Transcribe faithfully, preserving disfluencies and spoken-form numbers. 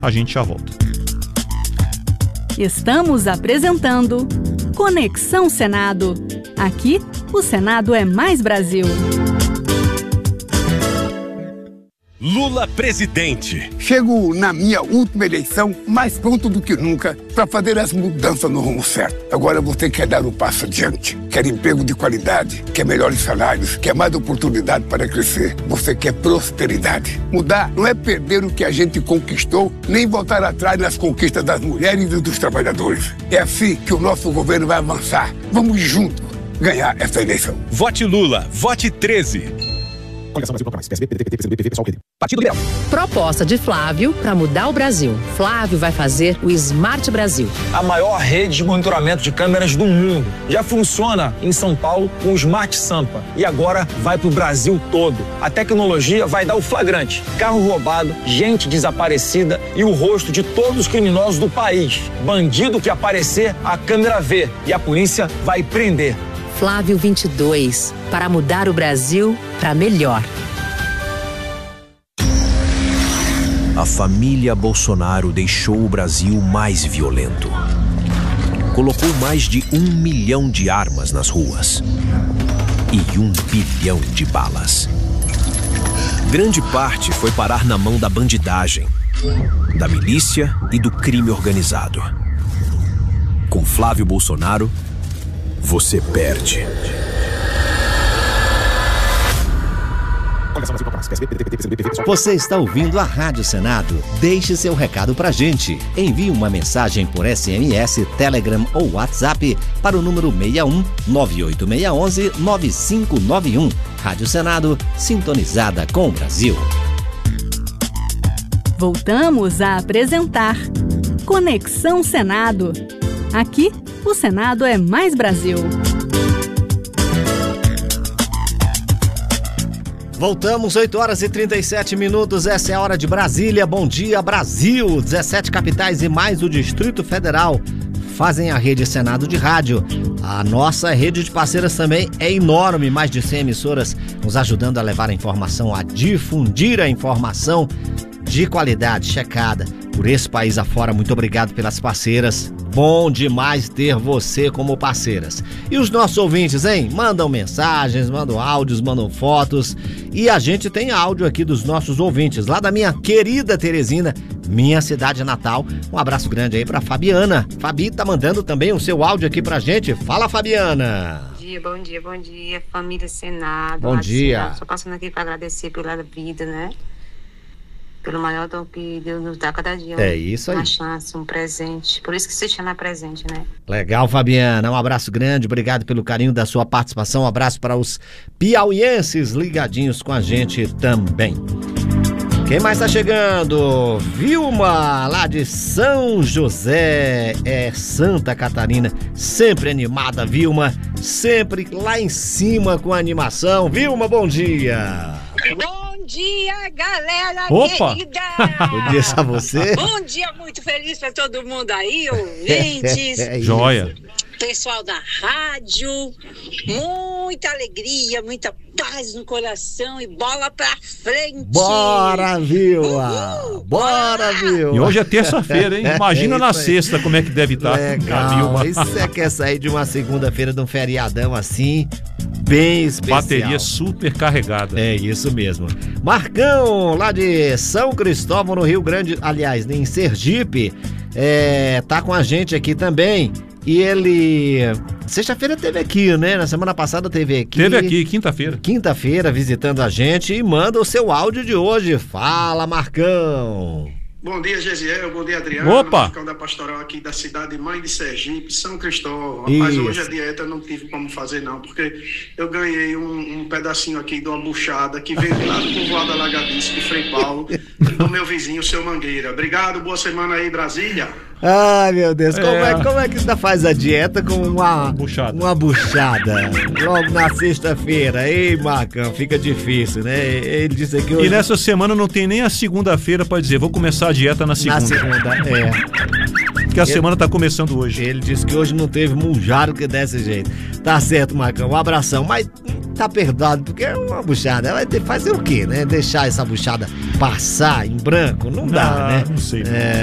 A gente já volta. Estamos apresentando Conexão Senado. Aqui, o Senado é mais Brasil. Lula presidente. Chego na minha última eleição mais pronto do que nunca para fazer as mudanças no rumo certo. Agora você quer dar um passo adiante, quer emprego de qualidade, quer melhores salários, quer mais oportunidade para crescer. Você quer prosperidade. Mudar não é perder o que a gente conquistou, nem voltar atrás nas conquistas das mulheres e dos trabalhadores. É assim que o nosso governo vai avançar. Vamos juntos ganhar essa eleição. Vote Lula, vote treze. Coligação Brasil Proclamais, P S B, P D T, P T C B, P T, Pessoal, P D. Partido Liberal. Proposta de Flávio para mudar o Brasil. Flávio vai fazer o Smart Brasil. A maior rede de monitoramento de câmeras do mundo. Já funciona em São Paulo com o Smart Sampa. E agora vai para o Brasil todo. A tecnologia vai dar o flagrante. Carro roubado, gente desaparecida e o rosto de todos os criminosos do país. Bandido que aparecer, a câmera vê. E a polícia vai prender. Flávio vinte e dois, para mudar o Brasil para melhor. A família Bolsonaro deixou o Brasil mais violento. Colocou mais de um milhão de armas nas ruas e um bilhão de balas. Grande parte foi parar na mão da bandidagem, da milícia e do crime organizado. Com Flávio Bolsonaro, você perde. Você está ouvindo a Rádio Senado? Deixe seu recado pra gente. Envie uma mensagem por S M S, Telegram ou WhatsApp para o número seis um nove oito seis um um nove cinco nove um. Rádio Senado, sintonizada com o Brasil. Voltamos a apresentar Conexão Senado. Aqui, o Senado é mais Brasil. Voltamos, oito horas e trinta e sete minutos, essa é a hora de Brasília. Bom dia, Brasil! dezessete capitais e mais o Distrito Federal fazem a Rede Senado de Rádio. A nossa rede de parceiras também é enorme, mais de cem emissoras nos ajudando a levar a informação, a difundir a informação de qualidade, checada por esse país afora. Muito obrigado pelas parceiras. Bom demais ter você como parceiras. E os nossos ouvintes, hein? Mandam mensagens, mandam áudios, mandam fotos. E a gente tem áudio aqui dos nossos ouvintes, lá da minha querida Teresina, minha cidade natal. Um abraço grande aí pra Fabiana. Fabi tá mandando também o seu áudio aqui pra gente. Fala, Fabiana! Bom dia, bom dia, bom dia, família Senado. Bom dia. Só passando aqui pra agradecer pela vida, né? Pelo maior dom que Deus nos dá cada dia. É isso aí. Uma chance, um presente. Por isso que se chama presente, né? Legal, Fabiana. Um abraço grande. Obrigado pelo carinho da sua participação. Um abraço para os piauienses ligadinhos com a gente também. Quem mais tá chegando? Vilma, lá de São José, é Santa Catarina. Sempre animada, Vilma. Sempre lá em cima com a animação. Vilma, bom dia. Bom dia, galera. Opa. Querida. Bom dia a você. Bom dia, muito feliz pra todo mundo aí, ouvintes. É, é Joia. Pessoal da rádio, muita alegria, muita paz no coração e bola pra frente. Bora, Vilma! Uhul, bora, Vilma! E hoje é terça-feira, hein? Imagina é na sexta como é que deve estar. Legal. A Vilma. E se você quer sair de uma segunda-feira de um feriadão assim, bem especial. Bateria super carregada. É isso mesmo. Marcão, lá de São Cristóvão, no Rio Grande, aliás, em Sergipe, é, tá com a gente aqui também. E ele, sexta-feira teve aqui, né? Na semana passada teve aqui. Teve aqui, quinta-feira. Quinta-feira, visitando a gente e manda o seu áudio de hoje. Fala, Marcão. Bom dia, Gesiel. Bom dia, Adriano. Opa! Marcão da Pastoral aqui da cidade mãe de Sergipe, São Cristóvão. Rapaz, Isso. hoje a dieta eu não tive como fazer, não, porque eu ganhei um, um pedacinho aqui de uma buchada que veio lá do povoado Alagadiço de Frei Paulo, do meu vizinho, seu Mangueira. Obrigado, boa semana aí, Brasília. Ai, meu Deus, como é, É. como é que você faz a dieta com uma Buchada. Uma buchada logo na sexta-feira? Ei, Marcão, fica difícil, né? Ele disse aqui hoje... E nessa semana não tem nem a segunda-feira pra dizer, vou começar a dieta na segunda. Na segunda, é. Porque a Ele- semana tá começando hoje. Ele disse que hoje não teve munjaro que desse jeito. Tá certo, Marcão, um abração. Mas tá perdoado, porque é uma buchada. Ela vai fazer o quê, né? Deixar essa buchada passar em branco? Não dá, Ah, né? não sei. É...